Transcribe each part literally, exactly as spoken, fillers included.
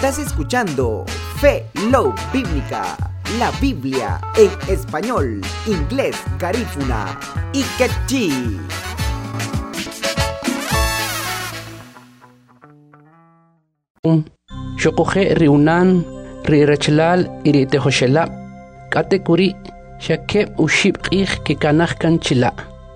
Estás escuchando Fe Love Bíblica, la Biblia en español, inglés, garífuna y quechí. Shokoje riunan ri rachlal iri tehoshela katekuri shakeb ushib qih ke kanah kan chila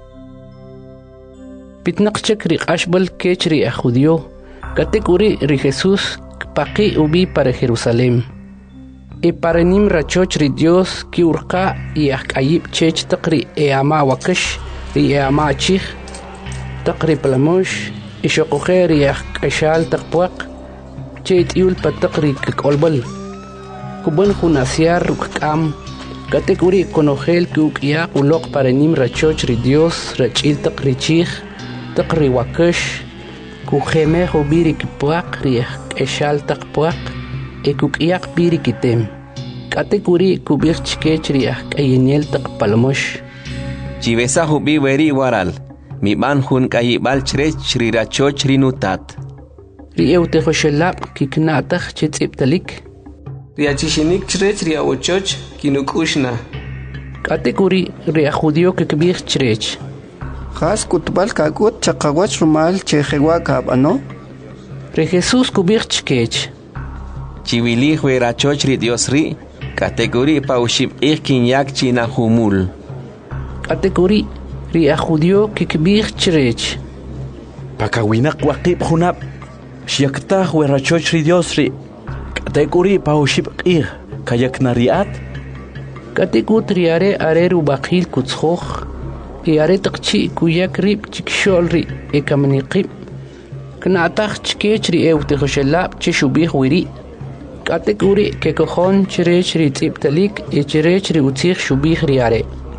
pitnaqchek ri qashbal kech ri judio katekuri ri Jesús paqi ubi para Jerusalén e para nim rachoch ri Dios ki urqa y akayib chech taqri e ama wakash ri e ama chih taqri plamosh e shokoje ri akashal taqpuaq Chet yul pataqri kolbal kuban hunasiar rukam kategori konogel kuk ya ulok para nim rachoch ri Dios rachil taqri chih taqri wakash ku kheme hobiri kipuaq ri eshal taqpuaq e kuk yak biri kitem kategori kubir chkech ri ayeniel taqpalmosh chivesa hubi weri waral mi ban hun kayibal chrech ri rachoch ri nutat Rieu te khoshelab kiknatach chitsiptalik Riachishinik chrech riawochoch kinukushna Kategori ria judio kikbir chrech Khas kutbal kakut chaqawach rumal chejewa kabano Re Jesús kubir chkech Chiwili huerachoch ri Dios ri Kategori paushib ikinyak china humul Kategori ria judio kikbir chrech Pakawinak waqib hunab Shiaktah werachoch ri Dios ri kategori paushib qih kayak nariat kategut riare areru baqil kutskhoch e are taqchi kuyak rib chikshol ri e kamniqib knatach chkech ri eute khoshelab chishubih wiri kategori ke kokhon chrech ri tsiptalik e chrech ri utzikh shubih riare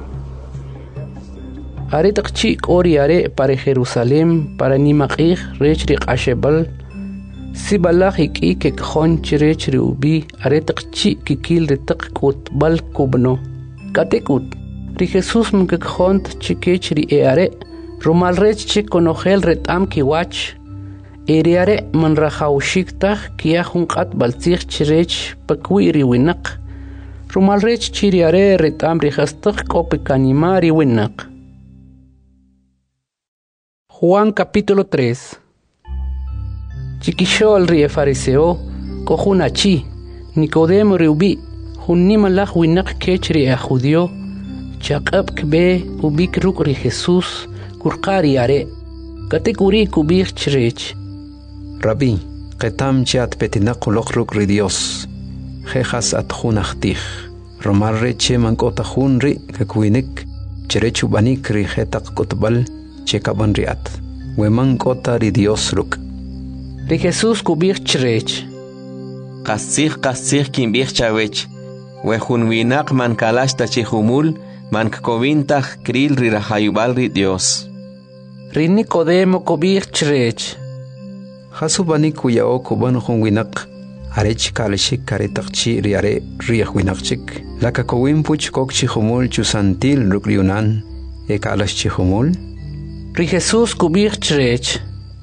are taqchi kori are para Jerusalén para nimaqih rech ri qashebal Si balak iki ke khon chrech ri ubi are taqchi kikil de taq kot bal kubno katekut ri Jesús mke khon chikech ri e are rumal rech chi konogel retam ki wach e ri are man rahaushik tag ki ahun qat baltich chrech pakwi ri winaq rumal rech chi ri are retam ri khastaq kop kanimari winaq Juan capítulo tres Chiquishol rie fariseo cojunachi Nicodemo riubi junnima la winak kechri a judio chaqab kbe ubik ruk ri Jesús kurqari are kategori kubir chrech Rabbi qatam chat petinaq loq ruk ri Dios jejas at junachtih romar reche mankota junri kakwinik cherechu banik ri jetaq kotbal chekaban riat weman kota ri Dios ruk Ri Jesús kubir chrech Qasih qasih kimbir chawech Wehun winak man kalash tachihumul man kovintah kril ri rahayubal ri Dios Ri Nicodemo kubir chrech Hasubani kuyao kuban hun winak arech kalshik karetaqchi ri are ri winakchik laka kowin puch kokchi humul chusantil rukriunan e kalash chihumul Ri Jesús kubir chrech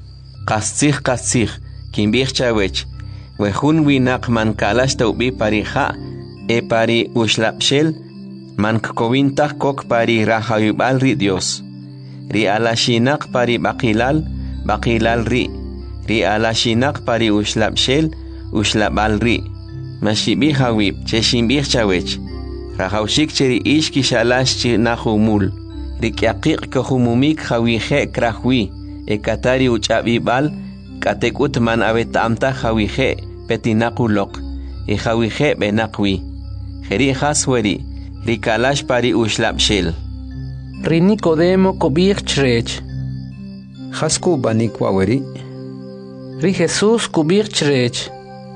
Qasih qasih kimbir chawech wehun winak man kalash taubi parija e pari ushlapshel man kovintah kok pari rahayubal ri Dios ri alashinak pari baqilal baqilal ri ri alashinak pari ushlapshel ushlabal ri mashibi hawib cheshimbir chawech rahaushik cheri ishki shalash chi nahumul ri kyaqiq kohumumik hawihe krahwi e katari uchabi bal katekut man abetamta hawihe petinakulok e hawihe benaqwi jeri hasweri rikalash pari ushlapshel Ri Nicodemo kubir chrech Hasku banik waweri Ri Jesús kubir chrech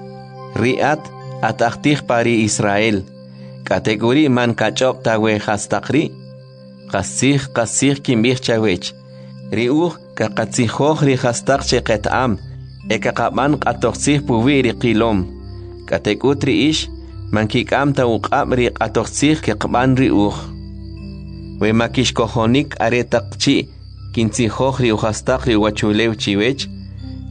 Riat atachtih pari Israel kategori man kachop tawe hastaqri qasih qasih kimbir chawech Riuh kaqatsihoh ri hastaq cheqetam e kaqaban qatoqsih puwi ri qilom katekut ri ish man kikam ta uqab ri qatoqsih keqban riuh we makish kohonik are taqchi kintsihoh ri hastaq ri wachulew chiwech